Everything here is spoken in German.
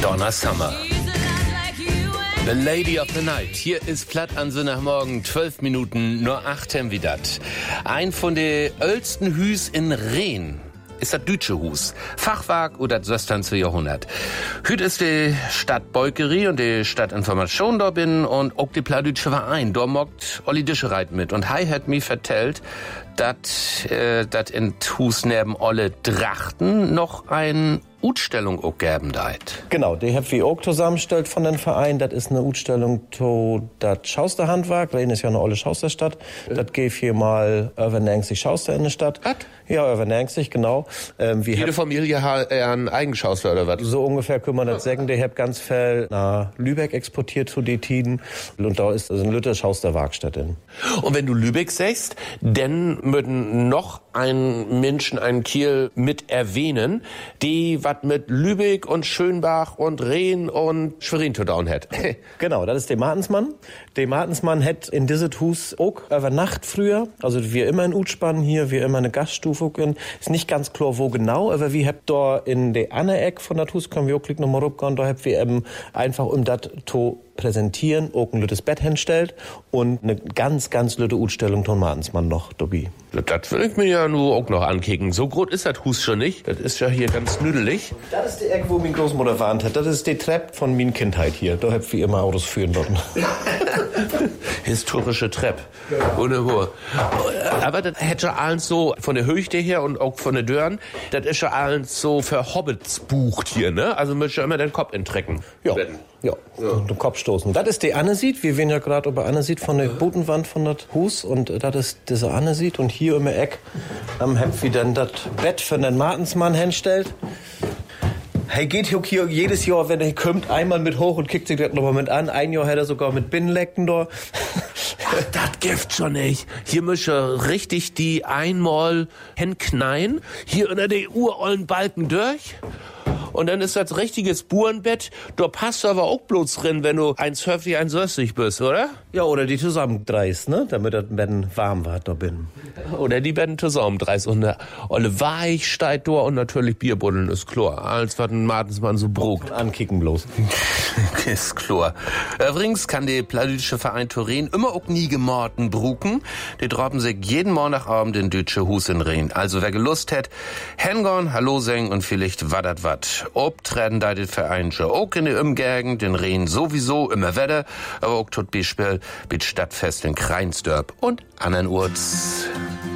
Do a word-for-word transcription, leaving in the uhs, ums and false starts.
Donna Summer. The Lady of the Night. Hier ist Platt an Sonntagmorgen, zwölf Minuten, nur acht wie dat. Ein von de ältesten Hüs in Rehn ist das Dütsche Hus. Fachwerk oder das sechzehnten Jahrhundert. Hüt ist die Stadt Beukerie und die Stadtinformation da bin und auch die Pladütsche Verein. Da mockt Olli Dischereit mit. Und hei hat mir vertellt, dass äh, dat in Hus neben Olle Drachten noch ein Utstellung auch geben deit. Genau, die hab wir auch zusammengestellt von den Verein. Das ist eine Utstellung zu dat Schausterhandwerk. Rehn ist ja eine olle Schausterstadt. Ja. Das geht hier mal Övernengsig Schauster in der Stadt. Was? Ja, Övernengsig, genau. Ähm, wie Jede Familie hat einen Eigenschauster oder was? So ungefähr können wir das sagen. Die hab ganz viel nach Lübeck exportiert zu den Tiden. Und da ist also eine Lütte Schausterwerkstatt in. Und wenn du Lübeck sagst, dann würden noch ein Menschen, ein Kiel mit erwähnen, die was mit Lübeck und Schönbach und Rehn und Schwerin zu tun hat. Genau, das ist der Martensmann. Der Martensmann hat in dieses Hus auch über Nacht früher, also wir immer in Utspann hier, wir immer eine Gaststufe. Ist nicht ganz klar, wo genau, aber wir habt da in der andere Eck von das Hus, können wir auch klicken nochmal rübergehen, da habt wir eben einfach um das zu präsentieren, auch ein lüttes Bett hinstellt und eine ganz, ganz lütte Utstellung von Martensmann noch dabei. Das will ich mir ja nur auch noch ankicken. So groß ist das Hus schon nicht. Das ist ja hier ganz nüdelig. Das ist die Ecke, wo meine Großmutter warnt hat. Das ist die Treppe von meiner Kindheit hier. Da hab wir immer Autos führen dort. Historische Treppe. Ja. Wunderbar. Aber das hätte ja allen so von der Höhe her und auch von den Dörren, das ist ja allen so für Hobbits bucht hier, ne? Also müsst ihr immer den Kopf entrecken. Ja. Ja, ja. Den Kopf stoßen. Das ist die Annesit. Wir werden ja gerade über Annesit von der Bodenwand von das Hus und das ist diese Annesit und hier im Eck am Hemd wie dann das Bett für den Martensmann hinstellt. Hey, geht hier jedes Jahr, wenn er kommt, einmal mit hoch und kickt sich das nochmal mit an. Ein Jahr hat er sogar mit Binnenlecken da. Ach, das gibt schon nicht. Hier müsste richtig die einmal hinkneien. Hier unter die urollen Balken durch. Und dann ist das richtiges Burenbett. Da passt aber auch bloß drin, wenn du eins fünfzig, eins sechzig bist, oder? Ja, oder die zusammendreist, ne? Damit das Betten warm war, da bin. Oder die Betten zusammendreist. Und der olle Weich steigt da und natürlich Bierbuddeln ist klar. Als was ein Martensmann so brugt. Ankicken bloß. Ist klar. Übrigens kann der Pladütsche Verein Turin immer auch nie gemorten bruken. Die droppen sich jeden Montagabend in Dütsche Hus in Rehn. Also wer gelust hat, hingorn, Hallo singen und vielleicht wadat wat. Obtreten da den Verein schon auch in der Umgegend, den Rehn sowieso immer Wetter, aber auch tut Beispiel mit Stadtfest in Kreinsdörp und anderen Orts.